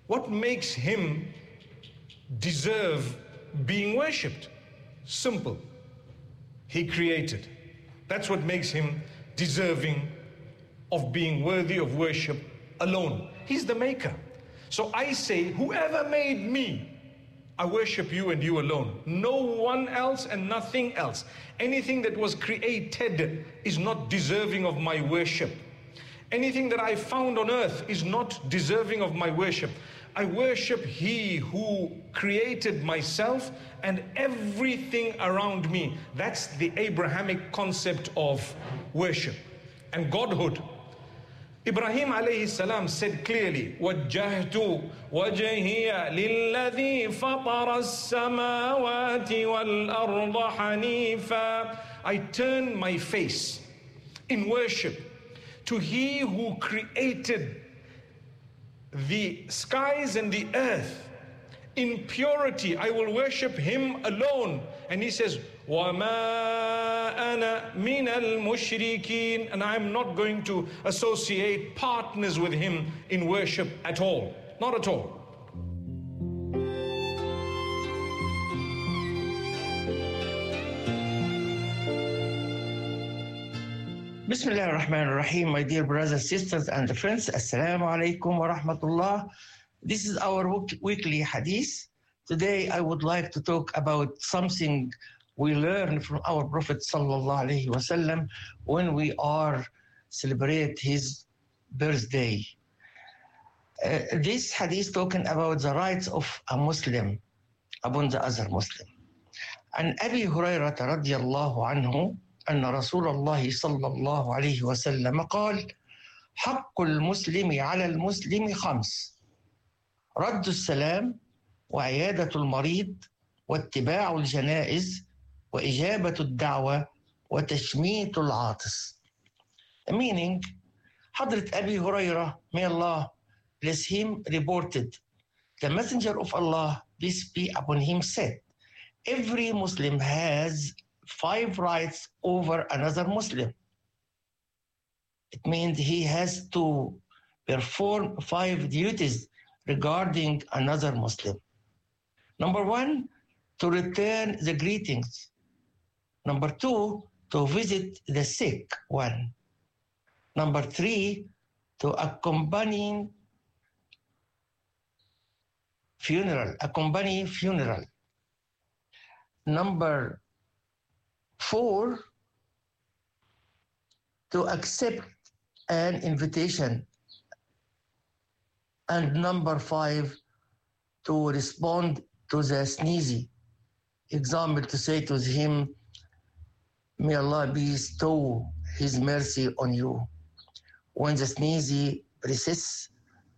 What makes him deserve being worshipped? Simple. He created. That's what makes him deserving of being worthy of worship alone. He's the maker. So I say, whoever made me, I worship you and you alone. No one else and nothing else. Anything that was created is not deserving of my worship. Anything that I found on earth is not deserving of my worship. I worship He who created myself and everything around me. That's the Abrahamic concept of worship and godhood. Ibrahim alayhi salam said clearly, وَجَّهْتُ وَجْهِيَ لِلَّذِي فَطَرَ السَّمَاوَاتِ وَالْأَرْضَ حَنِيفًا. I turn my face in worship to He who created the skies and the earth. In purity, I will worship Him alone. And He says, وَمَا أَنَا مِنَ الْمُشْرِكِينَ. And I'm not going to associate partners with Him in worship at all. Not at all. Bismillah ar-Rahman ar-Rahim, my dear brothers, sisters, and friends. Assalamu alaikum wa rahmatullah. This is our weekly hadith. Today, I would like to talk about something we learn from our Prophet sallallahu alaihi wasallam when we are celebrate his birthday. This hadith talking about the rights of a Muslim upon the other Muslim. And Abi Hurairah radiyallahu anhu أن رسول الله صلى الله عليه وسلم قال حق المسلم على المسلم 5: رد السلام وعيادة المريض واتباع الجنائز وإجابة الدعوة وتشميت العاطس. Meaning, Hadrat Abi Hurairah, may Allah bless him, reported, the Messenger of Allah, peace be upon him, said, every Muslim has 5 rights over another Muslim. It means he has to perform 5 duties regarding another Muslim. Number 1, to return the greetings. Number 2, to visit the sick one. Number 3, to accompany funeral. Number 4, to accept an invitation. And number 5, to respond to the sneezy. Example, to say to him, may Allah bestow His mercy on you. When the sneezy persists,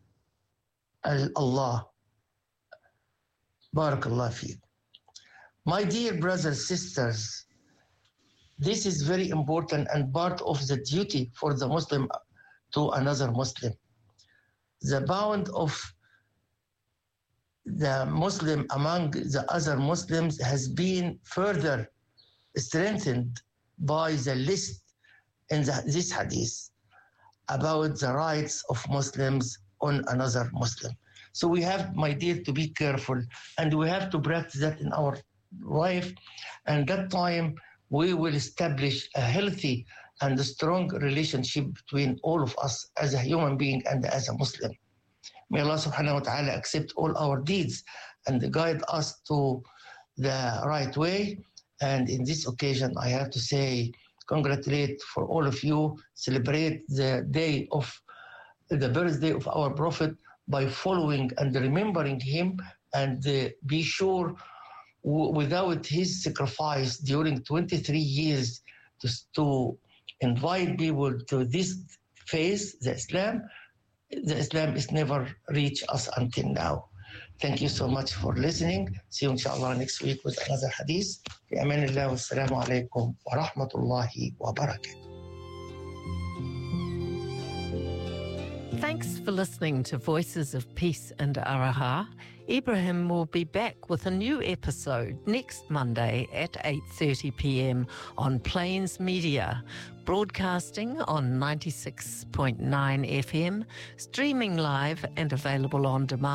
Allah, Barakallah feek. My dear brothers, sisters, this is very important and part of the duty for the Muslim to another Muslim. The bond of the Muslim among the other Muslims has been further strengthened by the list in this hadith about the rights of Muslims on another Muslim. So we have, my dear, to be careful, and we have to practice that in our life, and that time we will establish a healthy and a strong relationship between all of us as a human being and as a Muslim. May Allah subhanahu wa ta'ala accept all our deeds and guide us to the right way. And in this occasion, I have to say, congratulate for all of you, celebrate the day of the birthday of our Prophet by following and remembering him, and be sure without his sacrifice during 23 years to invite people to this faith, the Islam is never reached us until now. Thank you so much for listening. See you inshallah next week with another hadith. Bi amanillah, wassalamu alaikum wa rahmatullahi wa barakatuh. Thanks for listening to Voices of Peace and Araha. Ibrahim will be back with a new episode next Monday at 8:30 p.m. on Plains Media, broadcasting on 96.9 FM, streaming live and available on demand